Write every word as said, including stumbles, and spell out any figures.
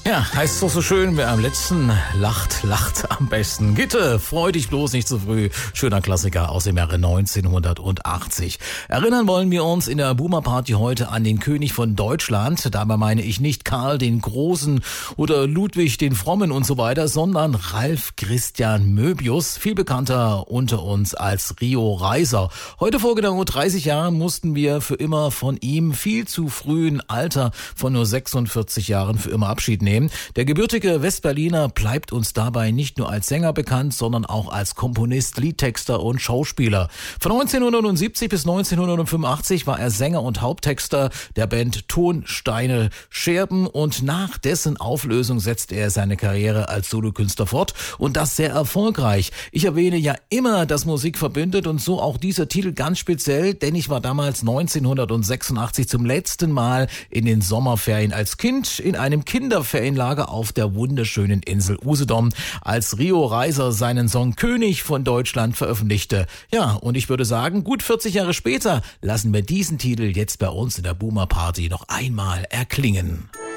Ja, heißt doch so schön, wer am letzten lacht, lacht am besten. Gitte, freu dich bloß nicht zu früh. Schöner Klassiker aus dem Jahre neunzehnhundertachtzig. Erinnern wollen wir uns in der Boomer Party heute an den König von Deutschland. Dabei meine ich nicht Karl den Großen oder Ludwig den Frommen und so weiter, sondern Ralf Christian Möbius, viel bekannter unter uns als Rio Reiser. Heute vor genau dreißig Jahren mussten wir für immer von ihm viel zu frühen Alter von nur sechsundvierzig Jahren für immer Abschied nehmen. Der gebürtige Westberliner bleibt uns dabei nicht nur als Sänger bekannt, sondern auch als Komponist, Liedtexter und Schauspieler. Von neunzehnhundertsiebzig bis neunzehnhundertfünfundachtzig war er Sänger und Haupttexter der Band Ton, Steine, Scherben und nach dessen Auflösung setzte er seine Karriere als Solokünstler fort und das sehr erfolgreich. Ich erwähne ja immer, dass Musik verbindet und so auch dieser Titel ganz speziell, denn ich war damals neunzehnhundertsechsundachtzig zum letzten Mal in den Sommerferien als Kind in einem Kinderferienlager auf der wunderschönen Insel Usedom, als Rio Reiser seinen Song König von Deutschland veröffentlichte. Ja, und ich würde sagen, gut vierzig Jahre später lassen wir diesen Titel jetzt bei uns in der Boomer Party noch einmal erklingen.